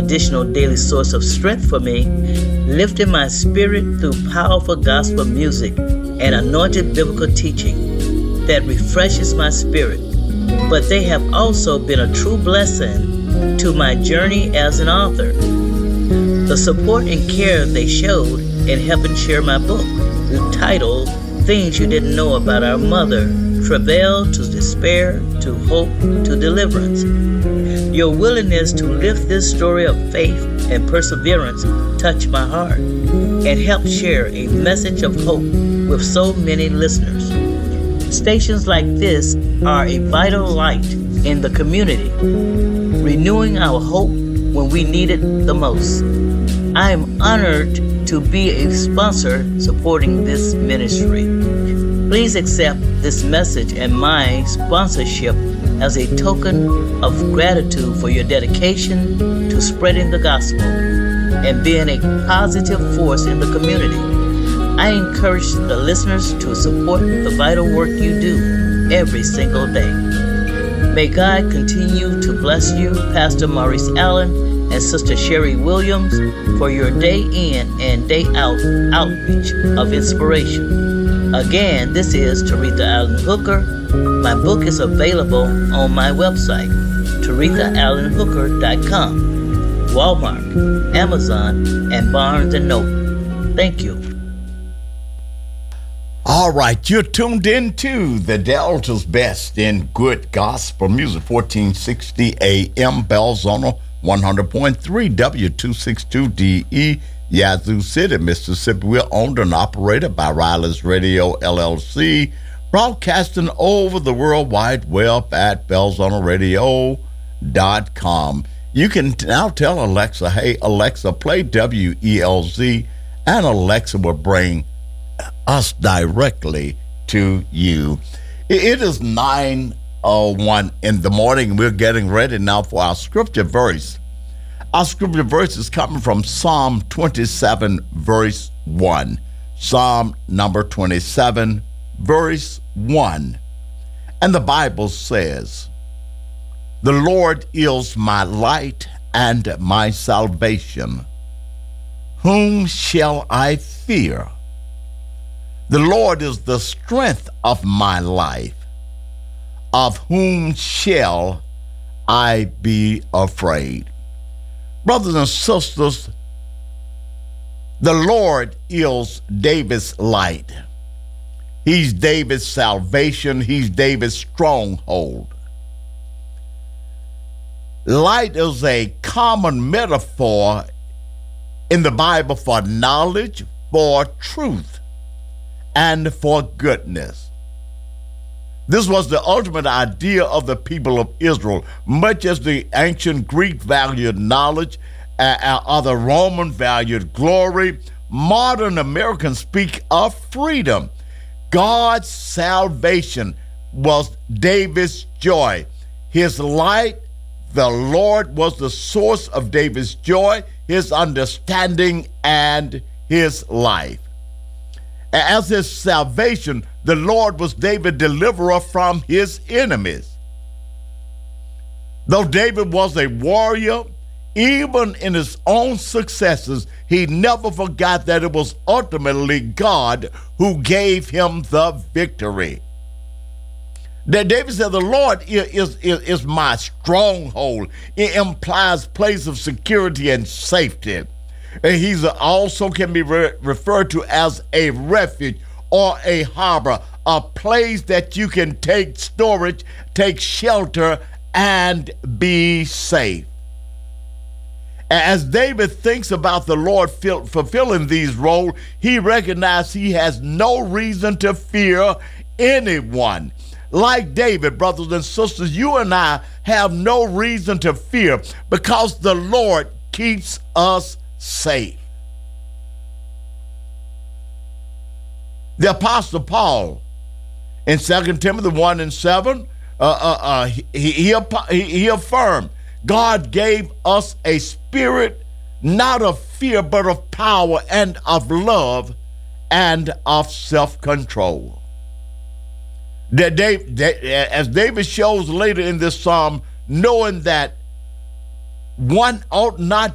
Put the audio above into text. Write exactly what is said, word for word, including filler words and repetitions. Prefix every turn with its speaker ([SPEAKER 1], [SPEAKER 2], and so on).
[SPEAKER 1] additional daily source of strength for me, lifting my spirit through powerful gospel music and anointed biblical teaching that refreshes my spirit. But they have also been a true blessing to my journey as an author. The support and care they showed in helping share my book, titled Things You Didn't Know About Our Mother, Travail to Despair, to Hope, to Deliverance. Your willingness to lift this story of faith and perseverance touched my heart and helped share a message of hope with so many listeners. Stations like this are a vital light in the community, renewing our hope when we need it the most. I am honored to be a sponsor supporting this ministry. Please accept this message and my sponsorship as a token of gratitude for your dedication to spreading the gospel and being a positive force in the community. I encourage the listeners to support the vital work you do every single day. May God continue to bless you, Pastor Maurice Allen and Sister Sherry Williams, for your day in and day out outreach of inspiration. Again, this is Taretha Allen Hooker. My book is available on my website, taretha allen hooker dot com, Walmart, Amazon, and Barnes and Noble. Thank you.
[SPEAKER 2] All right, you're tuned in to the Delta's Best in Good Gospel Music, fourteen sixty A M, Belzona, one hundred point three W two sixty-two D E, Yazoo City, Mississippi. We're owned and operated by Riley's Radio, L L C, broadcasting over the World Wide Web at belzona radio dot com. You can now tell Alexa, hey, Alexa, play W E L Z, and Alexa will bring us directly to you. It is nine oh one in the morning. We're getting ready now for our scripture verse. Our scripture verse is coming from Psalm twenty-seven, verse one. Psalm number twenty-seven, verse one. And the Bible says, "The Lord is my light and my salvation. Whom shall I fear? The Lord is the strength of my life. Of whom shall I be afraid?" Brothers and sisters, the Lord is David's light. He's David's salvation. He's David's stronghold. Light is a common metaphor in the Bible for knowledge, for truth, and for goodness. This was the ultimate idea of the people of Israel, much as the ancient Greek valued knowledge uh, or the Roman valued glory. Modern Americans speak of freedom. God's salvation was David's joy. His light, the Lord, was the source of David's joy, his understanding, and his life. As his salvation, the Lord was David's deliverer from his enemies. Though David was a warrior, even in his own successes, he never forgot that it was ultimately God who gave him the victory. That David said, "The Lord is, is, is my stronghold." It implies place of security and safety. And he's also can be re- referred to as a refuge or a harbor, a place that you can take storage, take shelter, and be safe. As David thinks about the Lord fulfilling these roles, he recognizes he has no reason to fear anyone. Like David, brothers and sisters, you and I have no reason to fear because the Lord keeps us safe. The Apostle Paul in Second Timothy one and seven, uh, uh, uh, he, he, he, he affirmed, God gave us a spirit not of fear, but of power and of love and of self-control. That David, as David shows later in this psalm, knowing that one ought not